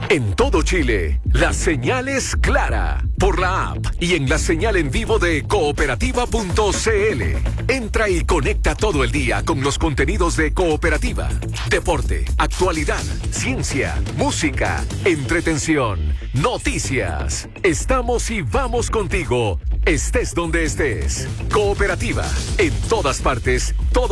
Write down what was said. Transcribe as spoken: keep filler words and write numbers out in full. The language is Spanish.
En todo Chile, la señal es clara. Por la app y en la señal en vivo de cooperativa punto c l. Entra y conecta todo el día con los contenidos de Cooperativa. Deporte, actualidad, ciencia, música, entretención, noticias. Estamos y vamos contigo, estés donde estés. Cooperativa, en todas partes, todo